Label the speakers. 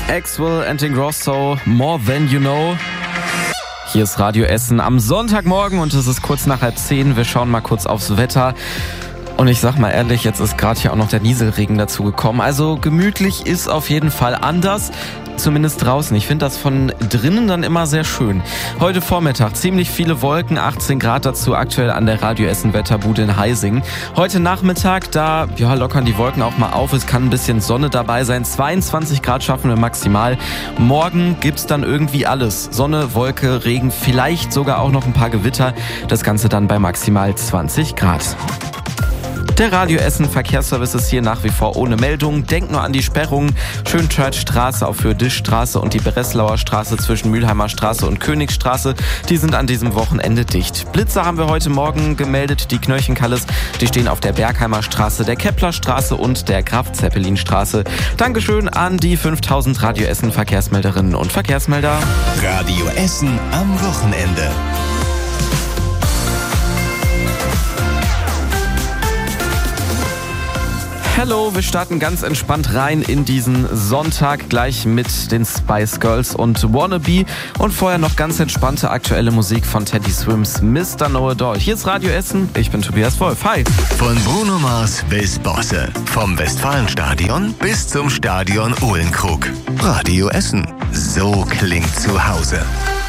Speaker 1: Axwell and Ingrosso, More Than You Know. Hier ist Radio Essen am Sonntagmorgen und es ist kurz nach 9:30. Wir schauen mal kurz aufs Wetter. Und ich sag mal ehrlich, jetzt ist gerade hier auch noch der Nieselregen dazu gekommen. Also gemütlich ist auf jeden Fall anders. Zumindest draußen. Ich finde das von drinnen dann immer sehr schön. Heute Vormittag ziemlich viele Wolken, 18 Grad dazu aktuell an der Radio Essen Wetterbude in Heising. Heute Nachmittag, da lockern die Wolken auch mal auf. Es kann ein bisschen Sonne dabei sein. 22 Grad schaffen wir maximal. Morgen gibt's dann irgendwie alles. Sonne, Wolke, Regen, vielleicht sogar auch noch ein paar Gewitter. Das Ganze dann bei maximal 20 Grad. Der Radio Essen Verkehrsservice ist hier nach wie vor ohne Meldung. Denkt nur an die Sperrungen. Schönscheidt-Straße auf Fürdisch-Straße und die Breslauer Straße zwischen Mülheimer Straße und Königsstraße. Die sind an diesem Wochenende dicht. Blitze haben wir heute Morgen gemeldet. Die Knöchenkalles, die stehen auf der Bergheimer Straße, der Keplerstraße und der Graf-Zeppelin-Straße. Dankeschön an die 5000 Radio Essen Verkehrsmelderinnen und Verkehrsmelder.
Speaker 2: Radio Essen am Wochenende.
Speaker 1: Hallo, wir starten ganz entspannt rein in diesen Sonntag, gleich mit den Spice Girls und Wannabe und vorher noch ganz entspannte aktuelle Musik von Teddy Swims Mr. Know-It-All. Hier ist Radio Essen, ich bin Tobias Wolf. Hi!
Speaker 2: Von Bruno Mars bis Bosse, vom Westfalenstadion bis zum Stadion Uhlenkrug. Radio Essen, so klingt zu Hause.